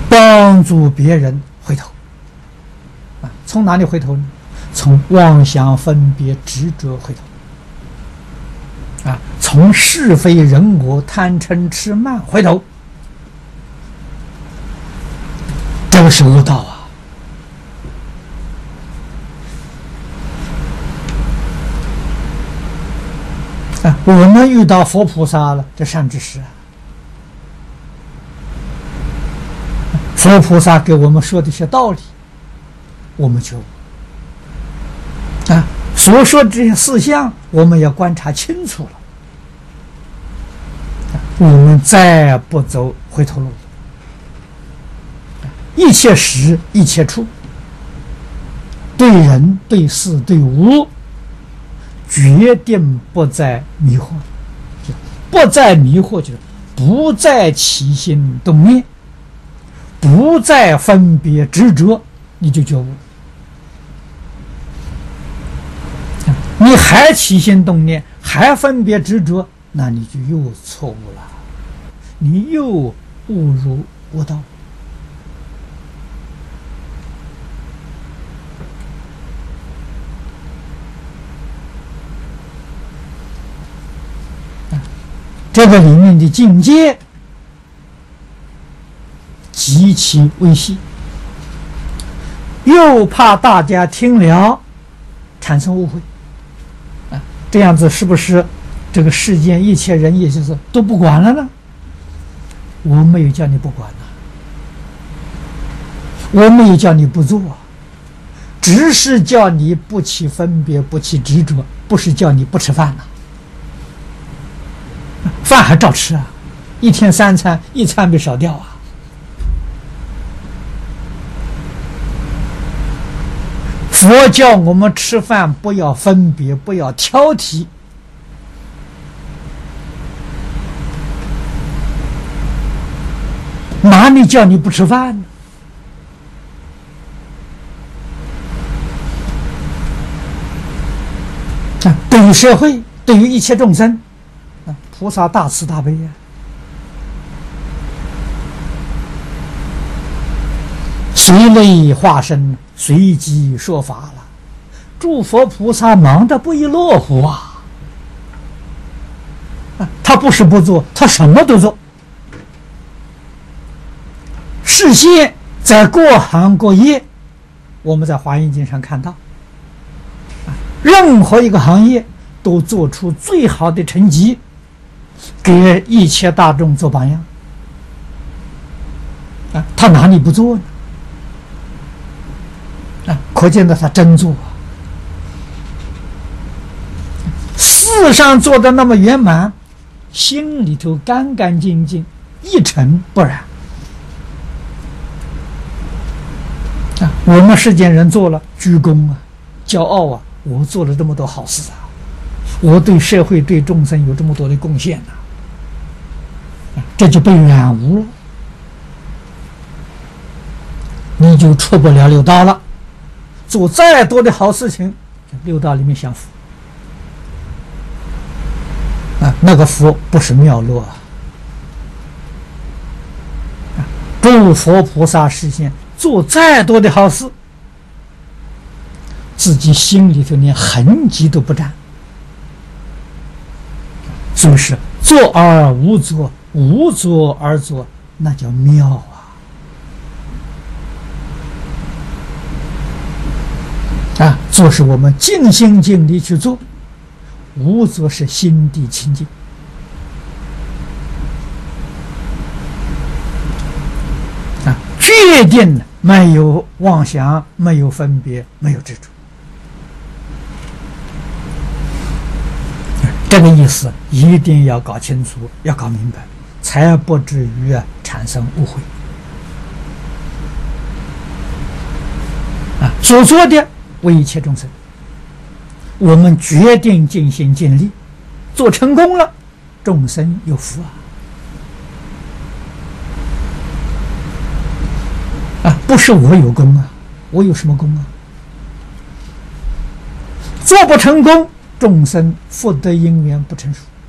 帮助别人回头。从哪里回头呢？从妄想分别执着回头。从是非人我贪嗔痴慢回头。这个是恶道我们遇到佛菩萨了，这善知识佛菩萨给我们说的一些道理，我们就所说的这些事项，我们要观察清楚了，我们再不走回头路。一切时一切处，对人对事对物，决定不再迷惑，不再迷惑就是不再起心动念，不再分别执着，你就觉悟。你还起心动念，还分别执着，那你就又错误了，你又误入恶道。这个里面的境界极其微细，又怕大家听了产生误会这样子是不是这个世间一切人也就是都不管了呢？我没有叫你不管我没有叫你不做只是叫你不起分别，不起执着，不是叫你不吃饭饭还照吃一天3餐，一餐没少掉佛教我们吃饭不要分别，不要挑剔，哪里叫你不吃饭呢？对于社会，对于一切众生菩萨大慈大悲随类化身，随机说法了。诸佛菩萨忙得不亦乐乎他不是不做，他什么都做。事先在各行各业，我们在《华严经》上看到任何一个行业都做出最好的成绩，给一切大众做榜样他哪里不做呢？可见的他真做事上做的那么圆满，心里头干干净净，一尘不染我们世间人做了居功骄傲我做了这么多好事我对社会对众生有这么多的贡献这就被染污了，你就出不了六道了。做再多的好事情，六道里面享福那个福不是妙乐诸佛菩萨示现做再多的好事，自己心里头连痕迹都不沾，所以是做而无作，无作而作，那叫妙做是我们尽心尽力去做，无作是心地清净确定没有妄想，没有分别，没有执着这个意思一定要搞清楚，要搞明白，才不至于产生误会所做的为一切众生，我们决定尽心尽力，做成功了，众生有福不是我有功我有什么功做不成功，众生福德因缘不成熟